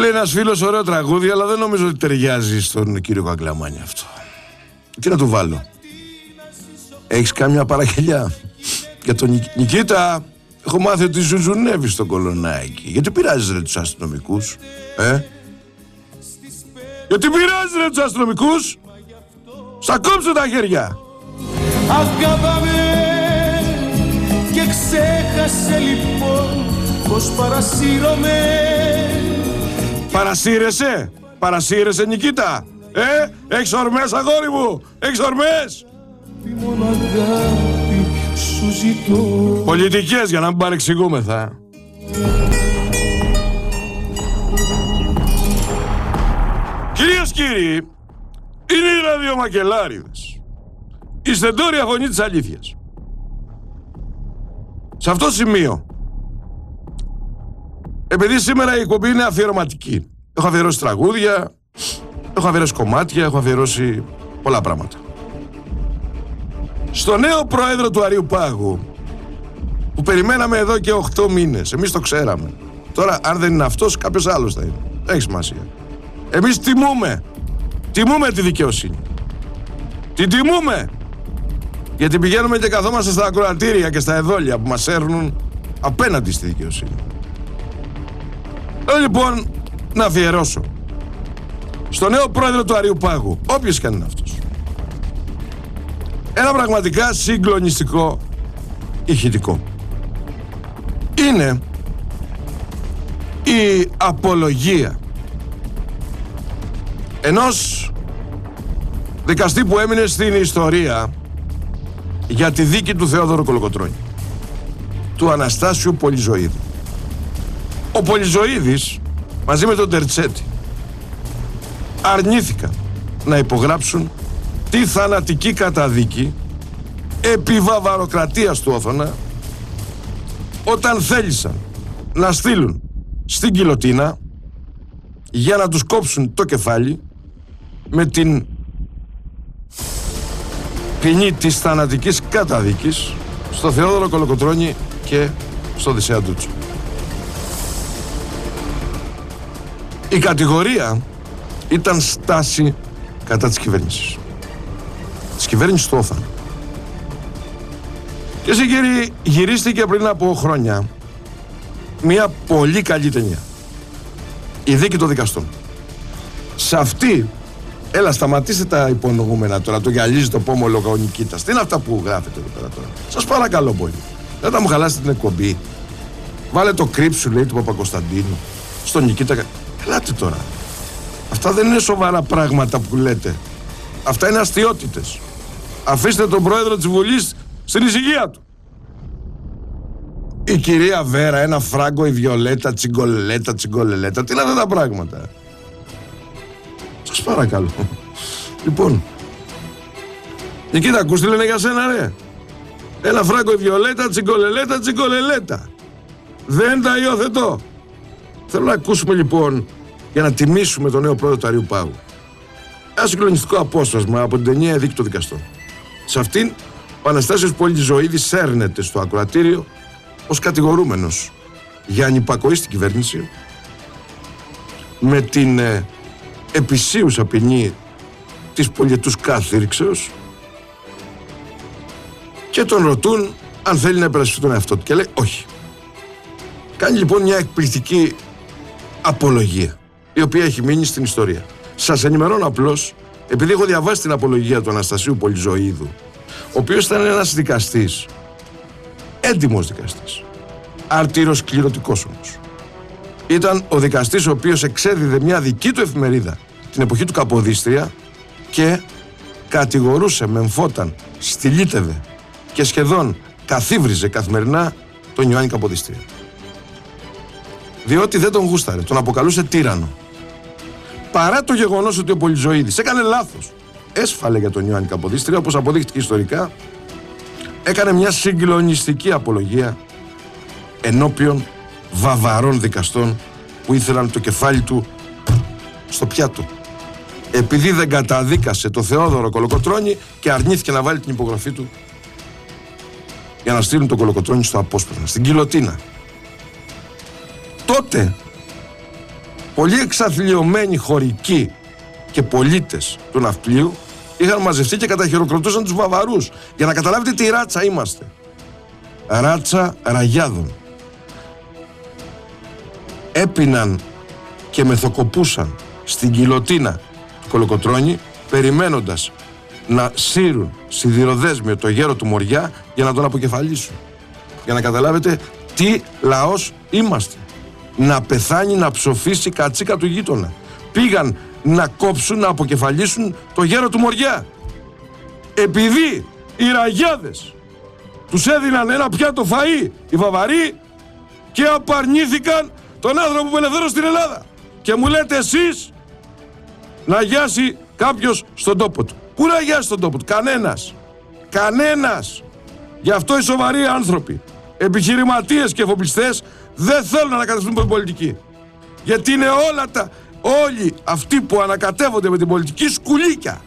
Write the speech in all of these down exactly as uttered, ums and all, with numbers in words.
λέει ένας φίλος ωραίο τραγούδι, αλλά δεν νομίζω ότι ταιριάζει στον κύριο Καγκλαμάνη αυτό. Τι να του βάλω? Έχεις κάμια παραγγελιά για τον Νικ... Νικήτα? Έχω μάθει ότι ζουζουνεύει στο Κολονάκι. Γιατί πειράζεις ρε τους αστυνομικούς? Ε? Γιατί πειράζεις ρε τους αστυνομικούς? Στα κόψε τα χέρια. Αγάπαμε και ξέχασε λοιπόν πως παρασύρωμαι. Παρασύρεσαι? Παρασύρεσαι Νικήτα? Ε? Έχεις ορμές αγόρι μου? Έχεις ορμές? Πολιτικές για να μην παρεξηγούμεθα. Κυρίες και κύριοι, είναι οι ραδιομακελάριδες, η στεντόρια φωνή της αλήθειας. Σε αυτό το σημείο, επειδή σήμερα η εκπομπή είναι αφιερωματική, έχω αφιερώσει τραγούδια, έχω αφιερώσει κομμάτια, έχω αφιερώσει πολλά πράγματα. Στο νέο πρόεδρο του Αριουπάγου, που περιμέναμε εδώ και οκτώ μήνες, εμείς το ξέραμε. Τώρα, αν δεν είναι αυτός, κάποιος άλλος θα είναι. Έχει σημασία. Εμείς τιμούμε, τιμούμε τη δικαιοσύνη. Την τιμούμε. Γιατί πηγαίνουμε και καθόμαστε στα ακροατήρια και στα εδόλια που μας έρνουν απέναντι στη δικαιοσύνη. Θέλω λοιπόν να αφιερώσω στο νέο πρόεδρο του Αριουπάγου, όποιος και αν είναι αυτός, ένα πραγματικά συγκλονιστικό ηχητικό. Είναι η απολογία ενός δικαστή που έμεινε στην ιστορία για τη δίκη του Θεόδωρου Κολοκοτρώνη, του Αναστάσιου Πολυζωίδη. Ο Πολυζωίδης μαζί με τον Τερτσέτη αρνήθηκαν να υπογράψουν τη θανατική καταδίκη επί βαβαροκρατίας του Όθωνα όταν θέλησαν να στείλουν στην Κιλωτίνα για να τους κόψουν το κεφάλι με την ποινή της θανατικής καταδίκης στο Θεόδωρο Κολοκοτρώνη και στο Οδυσσέα Ντούτσο. Η κατηγορία ήταν στάση κατά της κυβέρνησης. Της κυβέρνησης του Όθωνα. Και σε κύριοι, γυρίστηκε πριν από χρόνια μια πολύ καλή ταινία. Η δίκη των δικαστών. Σε αυτή, έλα σταματήστε τα υπονοούμενα τώρα, το γυαλίζει το πόμολο ο Νικήτας. Τι είναι αυτά που γράφετε εδώ πέρα τώρα? Σας παρακαλώ πολύ. Δεν θα μου χαλάσετε την εκπομπή. Βάλε το κρύψου, λέει, του Παπακοσταντίνου στον Νικήτα. Ελάτε τώρα. Αυτά δεν είναι σοβαρά πράγματα που λέτε. Αυτά είναι αστιότητες. Αφήστε τον πρόεδρο της Βουλής στην ησυχία του. Η κυρία Βέρα, ένα φράγκο, η Βιολέτα, τσιγκολελέτα, τσιγκολελέτα. Τι είναι αυτά τα πράγματα? Σας παρακαλώ. Λοιπόν, Νικήτα, ακούς τι λένε για σένα, ρε? Ένα φράγκο, η Βιολέτα, τσιγκολελέτα, τσιγκολελέτα. Δεν τα υιοθετώ. Θέλω να ακούσουμε λοιπόν, για να τιμήσουμε τον νέο πρόεδρο του Αριουπάγου, ένα συγκλονιστικό απόσπασμα από την ταινία Δίκη των Δικαστών. Σε αυτήν, ο Αναστάσιος Πολυζωίδης σέρνεται στο ακροατήριο ως κατηγορούμενος για ανυπακοή στην κυβέρνηση με την ε, επισίουσα ποινή της πολυετούς κάθυρξεως και τον ρωτούν αν θέλει να υπερασπιστεί τον εαυτό του και λέει όχι. Κάνει λοιπόν μια εκπληκτική απολογία, η οποία έχει μείνει στην ιστορία. Σας ενημερώνω απλώς, επειδή έχω διαβάσει την απολογία του Αναστασίου Πολυζωίδου, ο οποίος ήταν ένας δικαστής, έντιμος δικαστής, αρτήρος κληρωτικός όμως. Ήταν ο δικαστής ο οποίος εξέδιδε μια δική του εφημερίδα την εποχή του Καποδίστρια και κατηγορούσε, μεμφόταν, στυλίτευε και σχεδόν καθίβριζε καθημερινά τον Ιωάννη Καποδίστρια. Διότι δεν τον γούσταρε, τον αποκαλούσε τύρανο. Παρά το γεγονός ότι ο Πολυζωίδης έκανε λάθος, έσφαλε για τον Ιωάννη Καποδίστρια, όπως αποδείχτηκε ιστορικά, έκανε μια συγκλονιστική απολογία ενώπιον βαβαρών δικαστών που ήθελαν το κεφάλι του στο πιάτο. Επειδή δεν καταδίκασε το Θεόδωρο Κολοκοτρώνη και αρνήθηκε να βάλει την υπογραφή του για να στείλουν τον Κολοκοτρώνη στο απόσπασμα, στην Κιλωτίνα. Τότε πολλοί εξαθλιωμένοι χωρικοί και πολίτες του ναυπλίου είχαν μαζευτεί και καταχειροκροτούσαν τους Βαβαρούς. Για να καταλάβετε τι ράτσα είμαστε. Ράτσα ραγιάδων. Έπιναν και μεθοκοπούσαν στην κοιλωτίνα του Κολοκοτρώνη, περιμένοντας να σύρουν σιδηροδέσμιο το γέρο του Μοριά για να τον αποκεφαλίσουν. Για να καταλάβετε τι λαός είμαστε. Να πεθάνει, να ψοφήσει κατσίκα του γείτονα. Πήγαν να κόψουν, να αποκεφαλίσουν το γέρο του Μοριά. Επειδή οι ραγιάδες τους έδιναν ένα πιάτο φαΐ οι Βαβαροί και απαρνήθηκαν τον άνθρωπο που ελευθέρωσε στην Ελλάδα. Και μου λέτε εσείς να γιάσει κάποιος στον τόπο του. Πού να γιάσει στον τόπο του? Κανένας. Κανένας. Γι' αυτό οι σοβαροί άνθρωποι, επιχειρηματίες και εφοπλιστές, δεν θέλουν να ανακατευτούν με την πολιτική. Γιατί είναι όλα τα, όλοι αυτοί που ανακατεύονται με την πολιτική σκουλίκια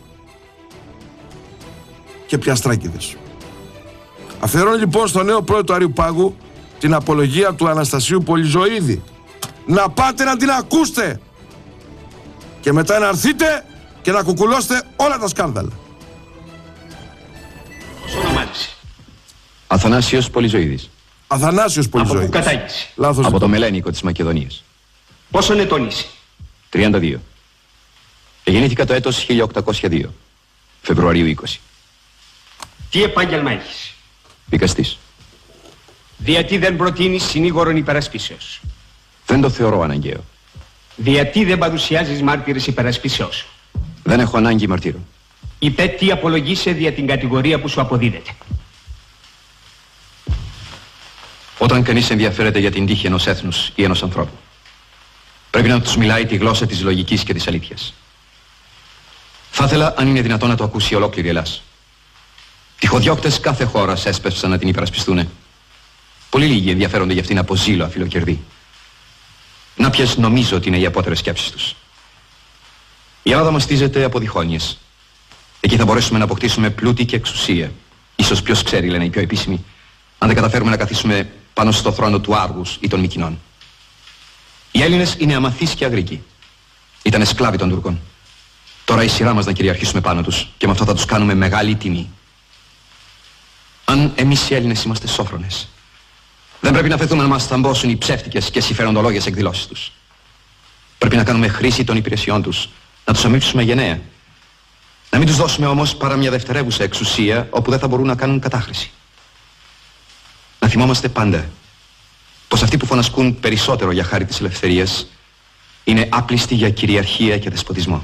και πιαστράκηδες. Αφιερώνω λοιπόν στο νέο πρόεδρο του Αριουπάγου την απολογία του Αναστασίου Πολυζωίδη. Να πάτε να την ακούστε και μετά να έρθείτε και να κουκουλώσετε όλα τα σκάνδαλα. Πώς ονομάζεσαι? Αθανάσιος Πολυζωίδης. Αθανάσιος Πολυζωίδης. Από πού κατάγεσαι? Λάθος. Από το Μελένικο της Μακεδονίας. Πόσον ετών είσαι? τριάντα δύο. Και γεννήθηκα το έτος χίλια οκτακόσια δύο. Φεβρουαρίου είκοσι. Τι επάγγελμα έχεις? Δικαστής. Γιατί δεν προτείνεις συνήγορον υπερασπίσεως? Δεν το θεωρώ αναγκαίο. Γιατί δεν παρουσιάζεις μάρτυρες υπερασπίσεως? Δεν έχω ανάγκη μαρτύρων. Υπέ τι απολογείσαι δια την κατηγορία που σου αποδίδεται? Όταν κανείς ενδιαφέρεται για την τύχη ενός έθνους ή ενός ανθρώπου, πρέπει να τους μιλάει τη γλώσσα της λογικής και της αλήθειας. Θα ήθελα, αν είναι δυνατόν, να το ακούσει ολόκληρη η Ελλάς. Τυχοδιώκτες κάθε χώρας έσπευσαν να την υπερασπιστούνε. Πολύ λίγοι ενδιαφέρονται για αυτήν από ζήλο αφιλοκερδή. Να ποιες νομίζω ότι είναι οι απότερες σκέψεις τους. Η Ελλάδα μαστίζεται από διχόνοιες. Εκεί θα μπορέσουμε να αποκτήσουμε πλούτη και εξουσία. Ίσως ποιος ξέρει, λένε οι πιο επίσημοι, αν δεν καταφέρουμε να καθίσουμε πάνω στο θρόνο του Άργους ή των Μικηνών. Οι Έλληνες είναι αμαθείς και αγρίκοι. Ήτανε σκλάβοι των Τούρκων. Τώρα η σειρά μας να κυριαρχήσουμε πάνω τους και με αυτό θα τους κάνουμε μεγάλη τιμή. Αν εμείς οι Έλληνες είμαστε σόφρονες, δεν πρέπει να φεθούμε να μας θαμπόσουν οι ψεύτικες και συμφεροντολόγες εκδηλώσεις τους. Πρέπει να κάνουμε χρήση των υπηρεσιών τους, να τους αμείψουμε γενναία. Να μην τους δώσουμε όμως παρά μια δευτερεύουσα εξουσία όπου δεν θα μπορούν να κάνουν κατάχρηση. Να θυμόμαστε πάντα πως αυτοί που φωνασκούν περισσότερο για χάρη της ελευθερίας είναι άπλιστοι για κυριαρχία και δεσποτισμό.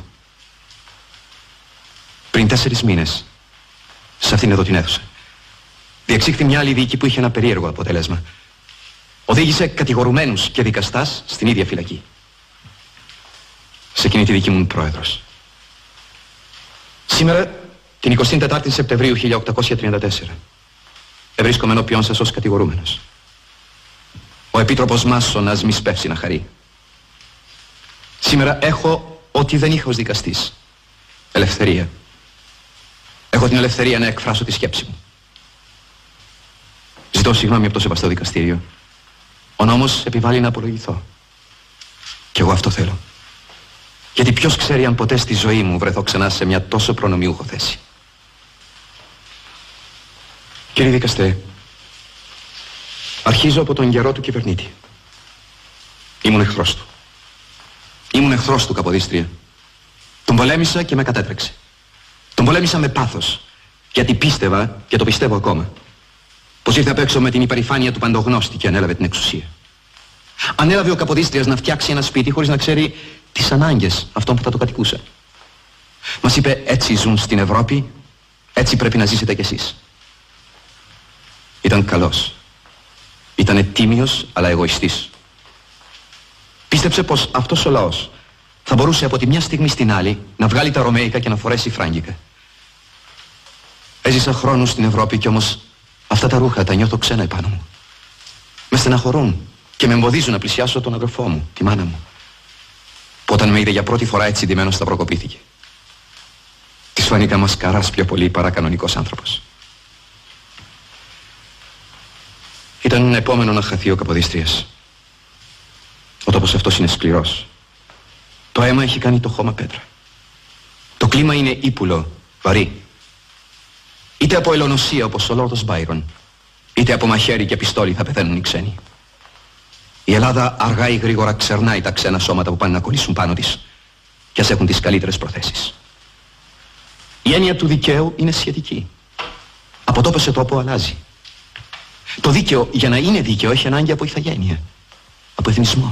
Πριν τέσσερις μήνες, σε αυτήν εδώ την αίθουσα, διεξήχθη μια άλλη δίκη που είχε ένα περίεργο αποτέλεσμα. Οδήγησε κατηγορουμένους και δικαστάς στην ίδια φυλακή. Σε εκείνη τη δίκη ήμουν πρόεδρος. Σήμερα, την εικοστή τετάρτη Σεπτεμβρίου χίλια οκτακόσια τριάντα τέσσερα, ευρίσκομαι ενώπιον σας ως κατηγορούμενος. Ο Επίτροπος Μάσονας μη σπεύσει να χαρεί. Σήμερα έχω ό,τι δεν είχα ως δικαστής. Ελευθερία. Έχω την ελευθερία να εκφράσω τη σκέψη μου. Ζητώ συγγνώμη από το σεβαστό δικαστήριο. Ο νόμος επιβάλλει να απολογηθώ. Κι εγώ αυτό θέλω. Γιατί ποιος ξέρει αν ποτέ στη ζωή μου βρεθώ ξανά σε μια τόσο προνομιούχο θέση. Κύριε δικαστέ, αρχίζω από τον καιρό του κυβερνήτη. Ήμουν εχθρός του. Ήμουν εχθρός του, Καποδίστρια. Τον πολέμησα και με κατέτρεξε. Τον πολέμησα με πάθος. Γιατί πίστευα, και το πιστεύω ακόμα, πως ήρθε απ' έξω με την υπερηφάνεια του παντογνώστη και ανέλαβε την εξουσία. Ανέλαβε ο Καποδίστριας να φτιάξει ένα σπίτι χωρίς να ξέρει τις ανάγκες αυτών που θα το κατοικούσαν. Μας είπε, έτσι ζουν στην Ευρώπη, έτσι πρέπει να ζήσετε κι εσείς. Ήταν καλός. Ήτανε τίμιος αλλά εγωιστής. Πίστεψε πως αυτός ο λαός θα μπορούσε από τη μια στιγμή στην άλλη να βγάλει τα ρωμαϊκά και να φορέσει φράγκικα. Έζησα χρόνους στην Ευρώπη κι όμως αυτά τα ρούχα τα νιώθω ξένα επάνω μου. Με στεναχωρούν και με εμποδίζουν να πλησιάσω τον αδερφό μου, τη μάνα μου, που όταν με είδε για πρώτη φορά έτσι ντυμένος σταυροκοπήθηκε. Της φανήκα μασκαράς πιο πολύ παρά κανονικός άνθρωπος. Ήταν επόμενο να χαθεί ο Καποδίστριας. Ο τόπος αυτός είναι σκληρός. Το αίμα έχει κάνει το χώμα πέτρα. Το κλίμα είναι ύπουλο, βαρύ. Είτε από ελονοσία όπως ο Λόρδος Μπάιρον, είτε από μαχαίρι και πιστόλι θα πεθαίνουν οι ξένοι. Η Ελλάδα αργά ή γρήγορα ξερνάει τα ξένα σώματα που πάνε να κολλήσουν πάνω της κι ας έχουν τις καλύτερες προθέσεις. Η έννοια του δικαίου είναι σχετική. Από τόπο σε τόπο αλλάζει. Το δίκαιο για να είναι δίκαιο έχει ανάγκη από ηθαγένεια, από εθνισμό.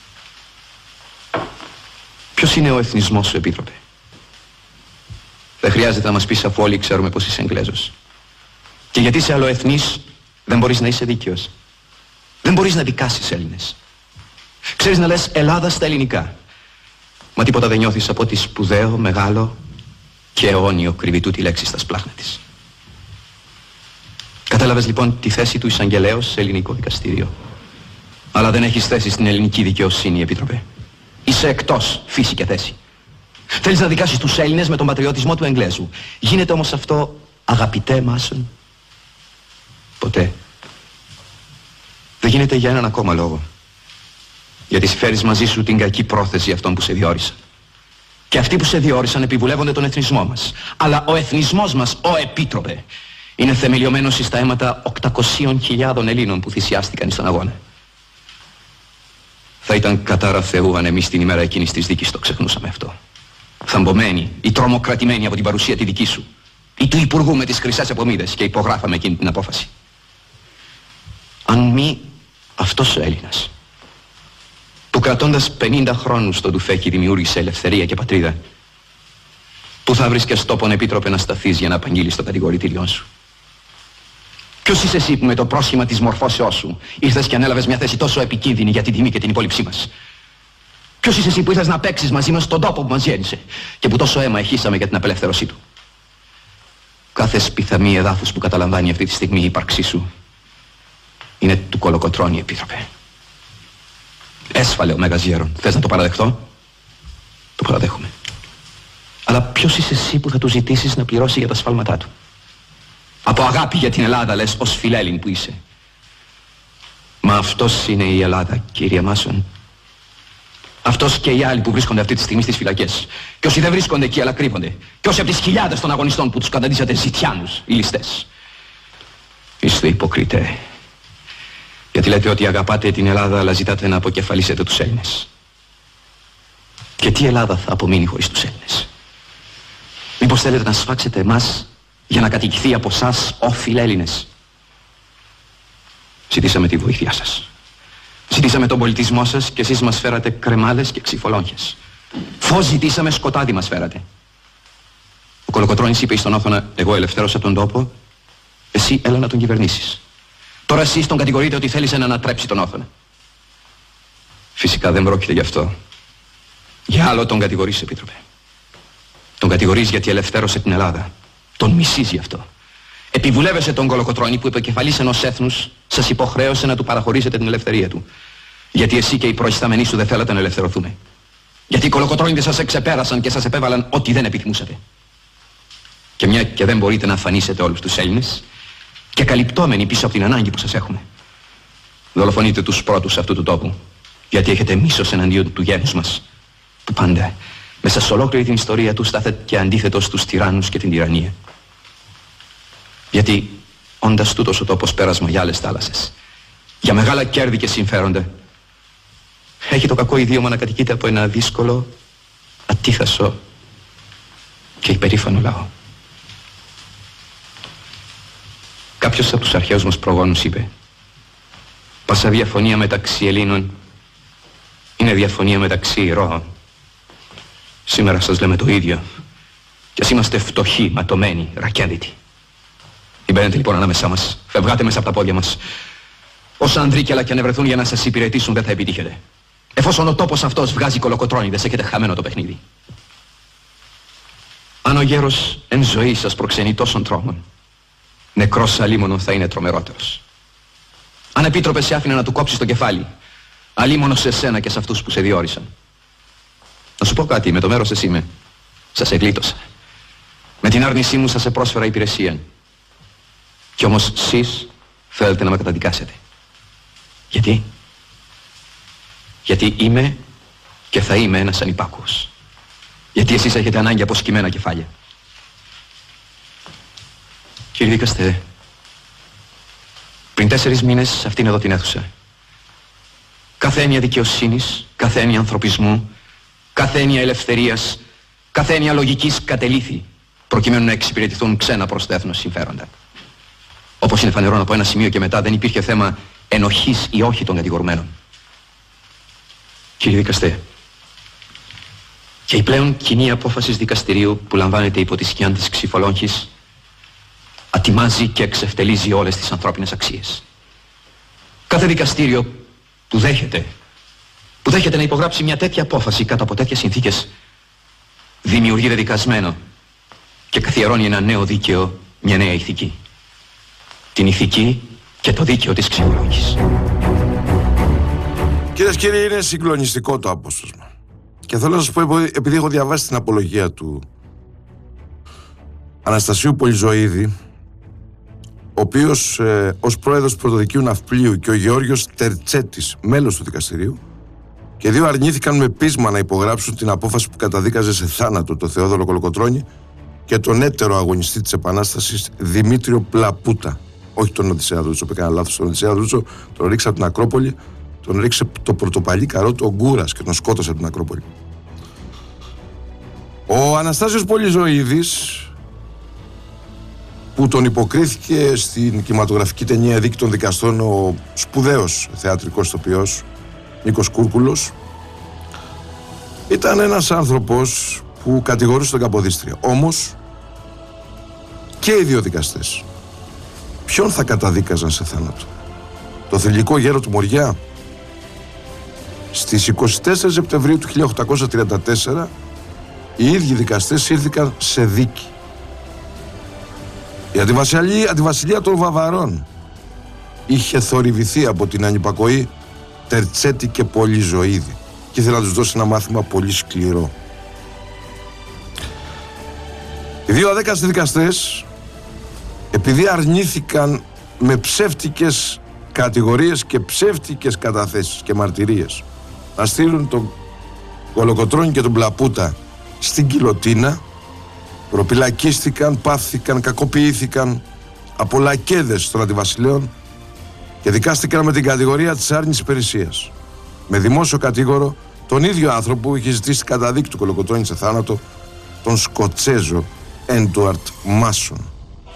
Ποιος είναι ο εθνισμός σου, Επίτροπε? Δεν χρειάζεται να μας πεις, αφού όλοι ξέρουμε πως είσαι Εγγλέζος. Και γιατί είσαι αλλοεθνής δεν μπορείς να είσαι δίκαιος. Δεν μπορείς να δικάσεις Έλληνες. Ξέρεις να λες Ελλάδα στα ελληνικά. Μα τίποτα δεν νιώθεις από ό,τι σπουδαίο, μεγάλο και αιώνιο κρύβει τούτη λέξη στα σπλάχνα της. Κατάλαβες λοιπόν τη θέση του εισαγγελέως σε ελληνικό δικαστήριο. Αλλά δεν έχεις θέση στην ελληνική δικαιοσύνη, Επίτροπε. Είσαι εκτός φύση και θέση. Θέλεις να δικάσεις τους Έλληνες με τον πατριωτισμό του Εγγλέζου. Γίνεται όμως αυτό, αγαπητέ Μάσον? Ποτέ. Δεν γίνεται για έναν ακόμα λόγο. Γιατί συμφέρεις μαζί σου την κακή πρόθεση αυτών που σε διόρισαν. Και αυτοί που σε διόρισαν επιβουλεύονται τον εθνισμό μας. Αλλά ο εθνισμός μας, ο Επίτροπε, είναι θεμελιωμένος στα αίματα οκτακοσίων χιλιάδων Ελλήνων που θυσιάστηκαν στον αγώνα. Θα ήταν κατάρα Θεού αν εμείς την ημέρα εκείνης της δίκης το ξεχνούσαμε αυτό. Θαμπομένοι ή τρομοκρατημένοι από την παρουσία τη δική σου ή του Υπουργού με τις χρυσές επομίδες, και υπογράφαμε εκείνη την απόφαση. Αν μη αυτός ο Έλληνας που κρατώντας πενήντα χρόνους στο τουφέκι δημιούργησε ελευθερία και πατρίδα, πού θα βρίσκες τόπον, Επίτροπε, να σταθείς για να απαγγείλεις το κατηγορητήριό σου? Ποιος είσαι εσύ που με το πρόσχημα της μορφώσεώς σου ήρθες και ανέλαβες μια θέση τόσο επικίνδυνη για την τιμή και την υπόλοιψή μας? Ποιος είσαι εσύ που ήρθες να παίξεις μαζί μας στον τόπο που μας γέννησε και που τόσο αίμα εχύσαμε για την απελευθέρωσή του? Κάθε σπιθαμή εδάφους που καταλαμβάνει αυτή τη στιγμή η ύπαρξή σου είναι του Κολοκοτρώνη, Επίτροπε. Έσφαλε ο Μέγας Γέρον. Θες να το παραδεχτώ? Το παραδέχομαι. Αλλά ποιος είσαι εσύ που θα του ζητήσεις να πληρώσει για τα σφάλματά του? Από αγάπη για την Ελλάδα, λες, ως φιλέλλην που είσαι. Μα αυτός είναι η Ελλάδα, κύριε Μάσον. Αυτός και οι άλλοι που βρίσκονται αυτή τη στιγμή στις φυλακές. Και όσοι δεν βρίσκονται εκεί αλλά κρύβονται. Και όσοι από τις χιλιάδες των αγωνιστών που τους καταντήσατε ζητιάνους ή ληστές. Είστε υποκριτέ. Γιατί λέτε ότι αγαπάτε την Ελλάδα αλλά ζητάτε να αποκεφαλίσετε τους Έλληνες. Και τι Ελλάδα θα απομείνει χωρίς τους Έλληνες? Μήπως θέλετε να σφάξετε εμάς για να κατοικηθεί από εσάς όφιλ Έλληνες? Ζητήσαμε τη βοήθειά σας. Ζητήσαμε τον πολιτισμό σας και εσείς μας φέρατε κρεμάλες και ξυφολόγχες. Φως ζητήσαμε, σκοτάδι μας φέρατε. Ο Κολοκοτρώνης είπε στον Όθωνα, εγώ ελευθέρωσα τον τόπο, εσύ έλα να τον κυβερνήσεις. Τώρα εσείς τον κατηγορείτε ότι θέλησε να ανατρέψει τον Όθωνα. Φυσικά δεν πρόκειται γι' αυτό. Για άλλο τον κατηγορείς, Επίτροπε. Τον κατηγορείς γιατί ελευθέρωσε την Ελλάδα. Τον μισείς γι' αυτό. Επιβουλεύεσαι τον Κολοκοτρώνη που επικεφαλής ενός έθνους σας υποχρέωσε να του παραχωρήσετε την ελευθερία του. Γιατί εσύ και οι προϊστάμενοι σου δεν θέλατε να ελευθερωθούν. Γιατί οι Κολοκοτρώνηδες σας εξεπέρασαν και σας επέβαλαν ό,τι δεν επιθυμούσατε. Και μια και δεν μπορείτε να αφανίσετε όλους τους Έλληνες, και καλυπτόμενοι πίσω από την ανάγκη που σας έχουμε, δολοφονείτε τους πρώτους αυτού του τόπου, γιατί έχετε μίσος εναντίον του γένους μας, που πάντα μέσα σε ολόκληρη την ιστορία του στάθεται αντίθετο στους τυράννους και την τυραννία. Γιατί όντας τούτος ο τόπος πέρασμα για άλλες θάλασσες, για μεγάλα κέρδη και συμφέροντα, έχει το κακό ιδίωμα να κατοικείται από ένα δύσκολο, ατίθασο και υπερήφανο λαό. Κάποιος από τους αρχαίους μας προγόνους είπε, πάσα διαφωνία μεταξύ Ελλήνων είναι διαφωνία μεταξύ ηρώων. Σήμερα σας λέμε το ίδιο, κι ας είμαστε φτωχοί, ματωμένοι, ρακένδυτοι. Μην μπαίνετε λοιπόν ανάμεσά μας, φευγάτε μέσα από τα πόδια μας. Όσα ανδρίκια και αν ευρεθούν για να σας υπηρετήσουν δεν θα επιτύχετε. Εφόσον ο τόπος αυτός βγάζει Κολοκοτρώνηδες, έχετε χαμένο το παιχνίδι. Αν ο γέρος εν ζωή σας προξενεί τόσων τρόμων, νεκρός αλίμονο θα είναι τρομερότερος. Αν, Επίτροπε, σε άφηνε να του κόψεις το κεφάλι, αλίμονο σε σένα και σε αυτούς που σε διόρισαν. Να σου πω κάτι, με το μέρος εσύ με, σας εγλίτωσα. Με την άρνησή μου σας επρόσφερα υπηρεσία. Κι όμως εσείς θέλετε να με καταδικάσετε. Γιατί? Γιατί είμαι και θα είμαι ένας ανυπάκουος. Γιατί εσείς έχετε ανάγκη από σκυμμένα κεφάλια. Κύριε δικαστέ, πριν τέσσερις μήνες σε αυτήν εδώ την αίθουσα, κάθε έννοια δικαιοσύνης, κάθε έννοια ανθρωπισμού, κάθε έννοια ελευθερίας, κάθε έννοια λογικής κατελήθη, προκειμένου να εξυπηρετηθούν ξένα προς το έθνος συμφέροντα. Όπως είναι φανερόν από ένα σημείο και μετά, δεν υπήρχε θέμα ενοχής ή όχι των κατηγορουμένων. Κύριε δικαστέ, και η πλέον κοινή απόφαση δικαστηρίου που λαμβάνεται υπό τη σκιά της ξυφολόγχης ατιμάζει και εξευτελίζει όλες τις ανθρώπινες αξίες. Κάθε δικαστήριο που δέχεται, που δέχεται να υπογράψει μια τέτοια απόφαση κάτω από τέτοιες συνθήκες, δημιουργεί δεδικασμένο και καθιερώνει ένα νέο δίκαιο, μια νέα ηθική. Την ηθική και το δίκαιο της ξυφολόγχης. Κυρίες και κύριοι, είναι συγκλονιστικό το απόσπασμα. Και θέλω να σας πω, επειδή έχω διαβάσει την απολογία του Αναστασίου Πολυζωίδη, ο οποίος ε, ως πρόεδρος του Πρωτοδικείου Ναυπλίου, και ο Γεώργιος Τερτσέτης, μέλος του δικαστηρίου, και δύο αρνήθηκαν με πείσμα να υπογράψουν την απόφαση που καταδίκαζε σε θάνατο τον Θεόδωρο Κολοκοτρώνη και τον έτερο αγωνιστή της Επανάστασης Δημήτριο Πλαπούτα. Όχι τον Οδυσσέα Δρούτσο, που έκανε λάθος. Τον Οδυσσέα Δρούτσο τον ρίξε από την Ακρόπολη, τον ρίξε το πρωτοπαλί καρό του ο Γκούρας και τον σκότωσε από την Ακρόπολη. Ο Αναστάσιος Πολυζωίδης, που τον υποκρίθηκε στην κινηματογραφική ταινία Δίκη των Δικαστών ο σπουδαίος θεατρικός ηθοποιός Νίκος Κούρκουλος, ήταν ένας άνθρωπος που κατηγορούσε τον Καποδίστρια. Όμως και οι δύο δικαστές ποιον θα καταδίκαζαν σε θάνατο? Το θρυλικό γέρο του Μοριά? Στις εικοστή τέταρτη Σεπτεμβρίου του χίλια οκτακόσια τριάντα τέσσερα οι ίδιοι δικαστές ήρθηκαν σε δίκη. Η αντιβασιλεία, αντιβασιλεία των Βαβαρών είχε θορυβηθεί από την ανυπακοή Τερτσέτη και Πολυζωίδη και ήθελε να τους δώσει ένα μάθημα πολύ σκληρό. Οι δύο αδέκαστοι δικαστές, επειδή αρνήθηκαν με ψεύτικες κατηγορίες και ψεύτικες καταθέσεις και μαρτυρίες να στείλουν τον Κολοκοτρώνη και τον Πλαπούτα στην Κιλωτίνα, προπυλακίστηκαν, πάθηκαν, κακοποιήθηκαν από λακέδες των αντιβασιλέων και δικάστηκαν με την κατηγορία της άρνησης υπηρεσίας. Με δημόσιο κατήγορο τον ίδιο άνθρωπο που είχε ζητήσει την καταδίκη του Κολοκοτρώνη σε θάνατο, τον Σκοτσέζο Έντουαρτ Μάσον.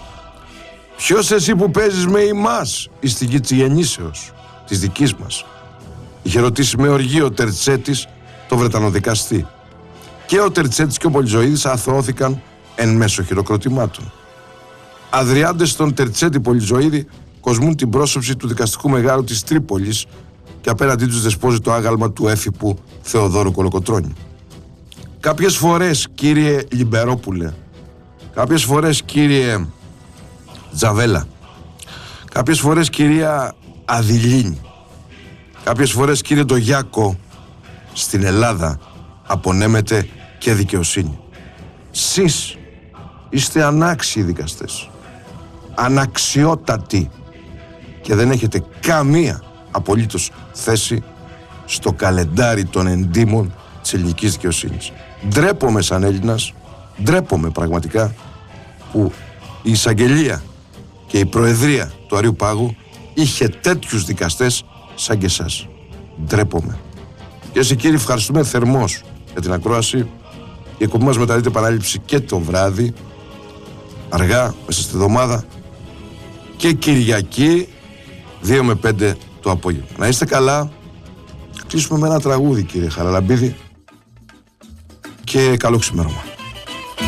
«Ποιος εσύ που παίζεις με εμάς εις τη γη της γεννήσεως, της δικής μας?» είχε ρωτήσει με οργή ο Τερτσέτης το Βρετανοδικαστή. Και ο Τερτσέτης και ο Πολυζωίδης αθωώθηκαν εν μέσω χειροκροτημάτων. Αδριάντες στον Τερτσέτη Πολυζωίδη κοσμούν την πρόσωψη του δικαστικού μεγάλου της Τρίπολης και απέναντί τους δεσπόζει το άγαλμα του έφυπου Θεοδόρου Κολοκοτρώνη. Κάποιες φορές, κύριε Λιμπερόπουλε, κάποιες φορές, κύριε Τζαβέλα, κάποιες φορές, κυρία Αδηλίνη, κάποιες φορές, κύριε Ντογιάκο, στην Ελλάδα απονέμεται και δικαιοσύνη. Σεις είστε ανάξιοι δικαστές, αναξιότατοι, και δεν έχετε καμία απολύτως θέση στο καλεντάρι των εντύμων της ελληνικής δικαιοσύνης. Ντρέπομαι σαν Έλληνας, ντρέπομαι πραγματικά που η εισαγγελία και η προεδρία του Αρείου Πάγου είχε τέτοιους δικαστές σαν και εσάς. Ντρέπομαι. Και εσείς κύριοι, ευχαριστούμε θερμός για την ακρόαση. Η εκπομπή μας μεταδίδεται επανάληψη και το βράδυ, αργά μέσα στη εβδομάδα, και Κυριακή δύο με πέντε το απόγευμα. Να είστε καλά. Κλείσουμε με ένα τραγούδι, κύριε Χαραλαμπίδη, και καλό ξημέρωμα.